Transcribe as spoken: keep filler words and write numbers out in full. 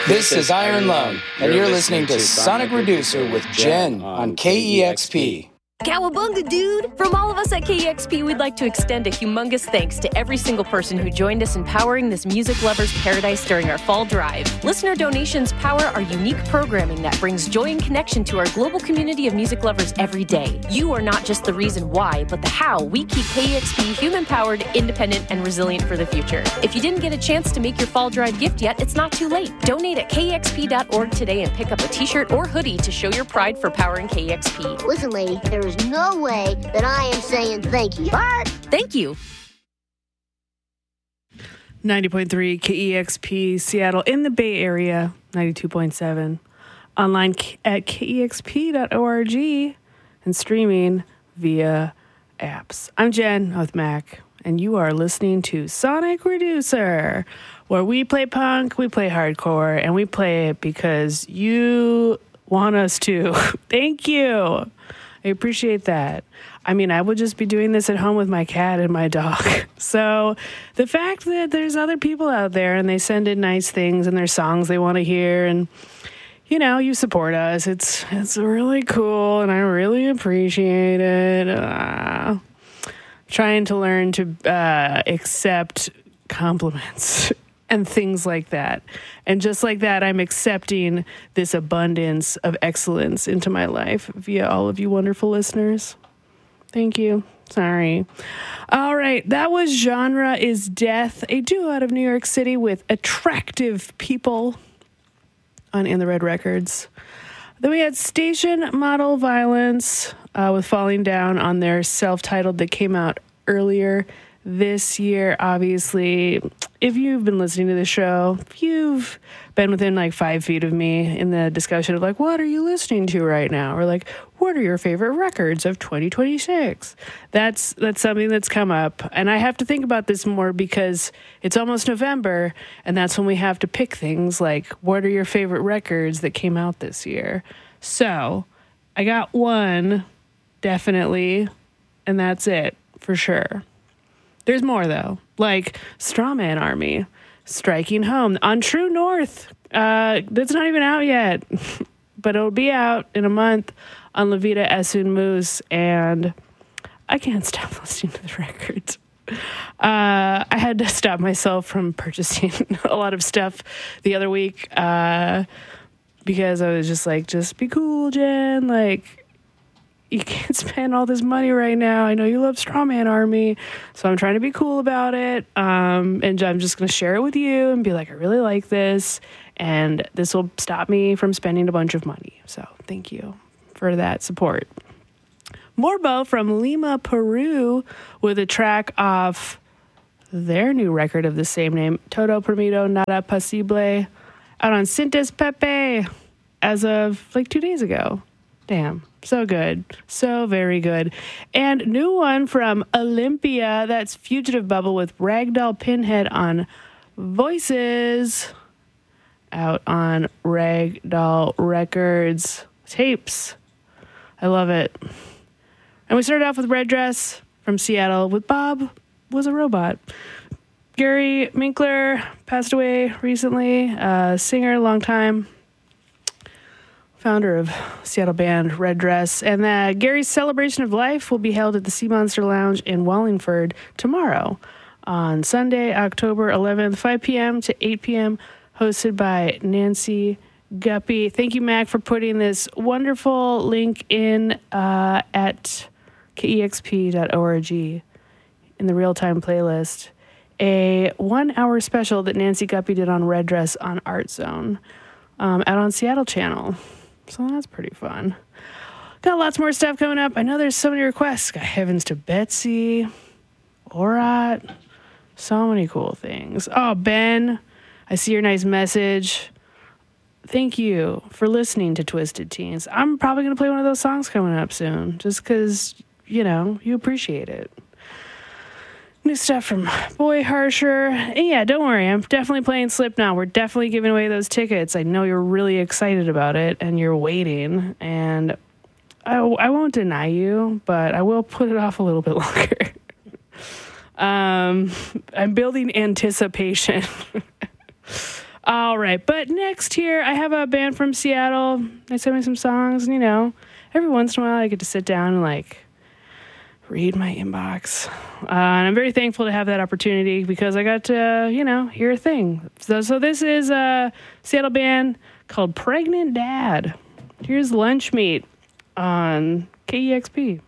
This is Iron Lung, and you're listening to Sonic Reducer with Jen on K E X P. Cowabunga, dude! From all of us at K E X P, we'd like to extend a humongous thanks to every single person who joined us in powering this music lover's paradise during our fall drive. Listener donations power our unique programming that brings joy and connection to our global community of music lovers every day. You are not just the reason why, but the how we keep K E X P human-powered, independent, and resilient for the future. If you didn't get a chance to make your fall drive gift yet, it's not too late. Donate at K E X P dot org today and pick up a t-shirt or hoodie to show your pride for powering K E X P. Listen, lady, there is no way that I am saying thank you. But thank you. ninety point three K E X P Seattle in the Bay Area, ninety-two point seven. Online at K E X P dot org and streaming via apps. I'm Jen with Mac, and you are listening to Sonic Reducer, where we play punk, we play hardcore, and we play it because you want us to. Thank you. I appreciate that. I mean, I would just be doing this at home with my cat and my dog. So the fact that there's other people out there and they send in nice things and their songs they want to hear, and, you know, you support us. It's it's really cool, and I really appreciate it. Uh, trying to learn to uh, accept compliments and things like that. And just like that, I'm accepting this abundance of excellence into my life via all of you wonderful listeners. Thank you. Sorry. All right. That was Genre is Death, a duo out of New York City with attractive people on In the Red Records. Then we had Station Model Violence uh, with Falling Down on their self-titled that came out earlier this year. Obviously, if you've been listening to the show, if you've been within like five feet of me in the discussion of like, what are you listening to right now? Or like, what are your favorite records of twenty twenty-six? That's that's something that's come up. And I have to think about this more because it's almost November, and that's when we have to pick things like, what are your favorite records that came out this year? So I got one, definitely, and that's it for sure. There's more, though, like Strawman Army, Striking Home on True North. Uh, that's not even out yet, but it'll be out in a month on La Vida Es Un Moose, and I can't stop listening to the records. Uh, I had to stop myself from purchasing a lot of stuff the other week uh, because I was just like, just be cool, Jen, like, you can't spend all this money right now. I know you love Strawman Army, so I'm trying to be cool about it. Um, and I'm just going to share it with you and be like, I really like this, and this will stop me from spending a bunch of money. So thank you for that support. Morbo from Lima, Peru, with a track off their new record of the same name, Todo Permito Nada Posible, out on Cintas Pepe as of like two days ago. Damn. So good. So very good. And new one from Olympia. That's Fugitive Bubble with Ragdoll Pinhead on Voices. Out on Ragdoll Records. Tapes. I love it. And we started off with Red Dress from Seattle with Bob Was a Robot. Gary Minkler passed away recently. Uh, singer, long time. Founder of Seattle band Red Dress. And uh, Gary's Celebration of Life will be held at the Sea Monster Lounge in Wallingford tomorrow on Sunday, October eleventh, five p.m. to eight p.m., hosted by Nancy Guppy. Thank you, Mac, for putting this wonderful link in uh, at K E X P dot org in the real-time playlist. A one-hour special that Nancy Guppy did on Red Dress on Art Zone um, out on Seattle Channel. So that's pretty fun. Got lots more stuff coming up. I know there's so many requests. Got Heavens to Betsy, Orat, so many cool things. Oh, Ben, I see your nice message. Thank you for listening to Twisted Teens. I'm probably going to play one of those songs coming up soon, just because, you know, you appreciate it. New stuff from Boy Harsher. And yeah, don't worry. I'm definitely playing Slipknot. We're definitely giving away those tickets. I know you're really excited about it and you're waiting. And I, I won't deny you, but I will put it off a little bit longer. um, I'm building anticipation. All right, but next here, I have a band from Seattle. They sent me some songs, and, you know, every once in a while I get to sit down and, like, read my inbox. Uh, and I'm very thankful to have that opportunity because I got to, you know, hear a thing. So, so this is a Seattle band called Pregnant Dad. Here's Lunch Meat on K E X P.